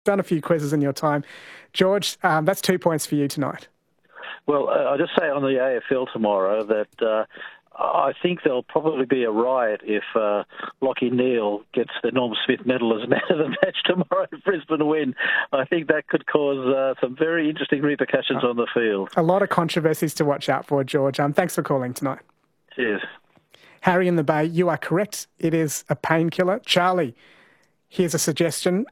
done a few quizzes in your time. George, that's 2 points for you tonight. Well, I'll just say on the AFL tomorrow that I think there'll probably be a riot if Lachie Neale gets the Norm Smith medal as man of the match tomorrow if Brisbane win. I think that could cause some very interesting repercussions on the field. A lot of controversies to watch out for, George. Thanks for calling tonight. Cheers. Harry in the Bay, you are correct. It is a painkiller. Charlie, here's a suggestion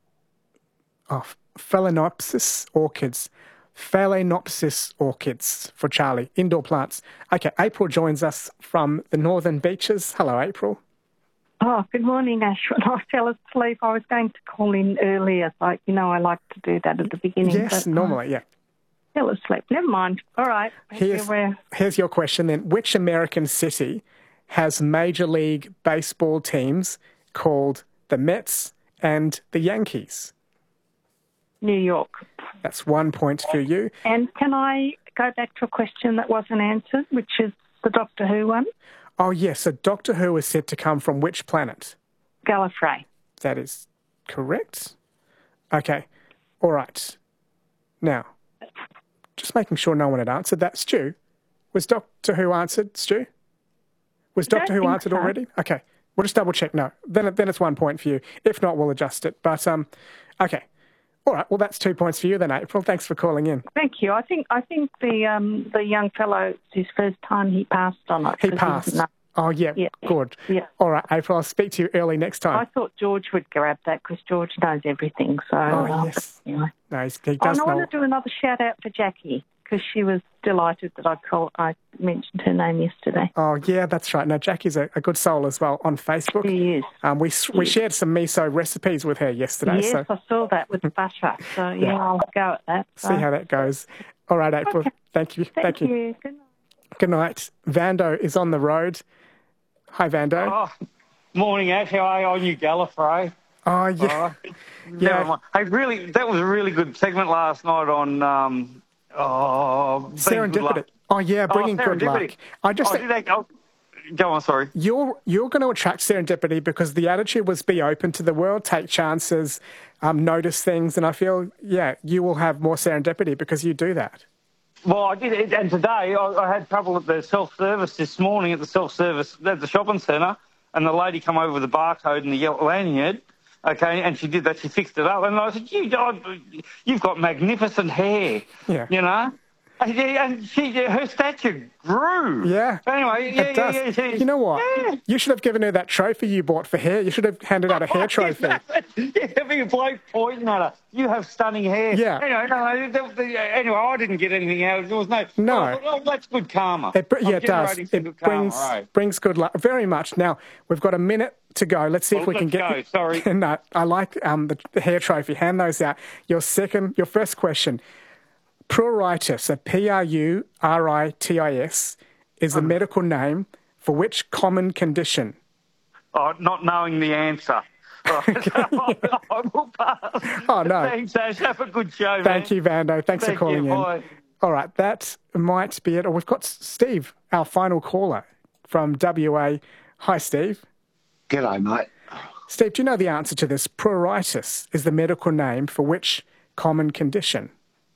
of Phalaenopsis orchids. Phalaenopsis orchids for Charlie, indoor plants. Okay, April joins us from the Northern Beaches. Hello, April. Oh, good morning, Ashwin. I fell asleep. I was going to call in earlier. I like to do that at the beginning. Yes, but, normally, yeah. Fell asleep. Never mind. All right. Here's your question then. Which American city has Major League Baseball teams called the Mets and the Yankees? New York. That's 1 point for you. And can I go back to a question that wasn't answered, which is the Doctor Who one? Oh, yes. So Doctor Who is said to come from which planet? Gallifrey. That is correct. Okay. All right. Now, just making sure no one had answered that. Stu, was Doctor Who answered, Stu? Was Doctor Who answered already? Okay. We'll just double check. No. Then it's 1 point for you. If not, we'll adjust it. But, okay. All right, well, that's 2 points for you then, April. Thanks for calling in. Thank you. I think the young fellow, it's his first time he passed on it. He passed. Oh, yeah, good. Yeah. All right, April, I'll speak to you early next time. I thought George would grab that because George knows everything. So, yes. Anyway. No, he does I want to do another shout-out for Jackie because she was delighted that I mentioned her name yesterday. Oh, yeah, that's right. No, Jackie's a good soul as well on Facebook. She is. We shared some miso recipes with her yesterday. Yes, I saw that with the butter. So, I'll go at that. So. See how that goes. All right, April. Okay. Thank you. Thank you. Good night. Good night. Vando is on the road. Hi, Vando. Oh, morning, Ash. How are you on you, Gallifrey? Oh, yeah. Yeah. Hey, really, that was a really good segment last night on... Serendipity. Oh, yeah, bringing good luck. Go on, sorry. You're going to attract serendipity because the attitude was be open to the world, take chances, notice things, and I feel, you will have more serendipity because you do that. Well, I did, and today I had trouble at the self-service this morning at the shopping centre, and the lady come over with the barcode and the yellow lanyard. Okay, and she did that. She fixed it up, and I said, "You've got magnificent hair." Yeah, you know, and her stature grew. Yeah. Anyway, it does. You know what? Yeah. You should have given her that trophy you bought for hair. You should have handed out a hair trophy. Having a bloke pointing at her. You have stunning hair. Yeah. Anyway, I didn't get anything out. There was no. Oh, that's good karma. It does. It brings good luck very much. Now we've got a minute to go. Let's see if we can get. Go. Sorry. No, I like the hair trophy. Hand those out. Your first question. Pruritus, so Pruritis, is the medical name for which common condition? Oh, not knowing the answer. I will pass. Oh, no. Thanks, Ash. Have a good show, man. Thank you, Vando. Thanks for calling in. Bye. All right, that might be it. We've got Steve, our final caller from WA. Hi, Steve. G'day, mate. Steve, do you know the answer to this? Pruritus is the medical name for which common condition?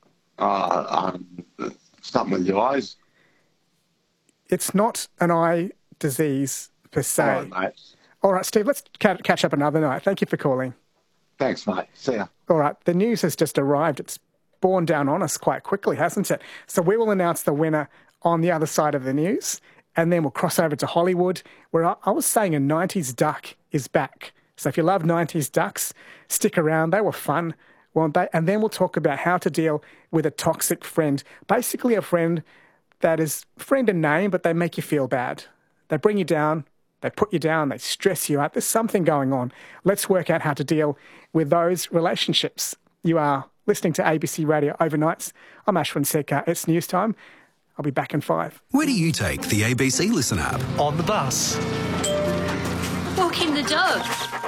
Something with your eyes. It's not an eye disease per se. All right, mate. All right, Steve, let's catch up another night. Thank you for calling. Thanks, mate. See ya. All right, the news has just arrived. It's borne down on us quite quickly, hasn't it? So we will announce the winner on the other side of the news, and then we'll cross over to Hollywood, where I was saying a 90s duck is back. So if you love 90s ducks, stick around. They were fun, weren't they? And then we'll talk about how to deal with a toxic friend. Basically a friend that is friend in name, but they make you feel bad. They bring you down, they put you down, they stress you out. There's something going on. Let's work out how to deal with those relationships. You are listening to ABC Radio Overnights. I'm Ashwin Sekar. It's news time. I'll be back in 5. Where do you take the ABC Listen app? On the bus. Walking the dog.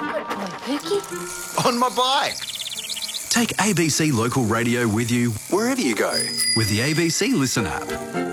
On my bike. Take ABC Local Radio with you wherever you go with the ABC Listen app.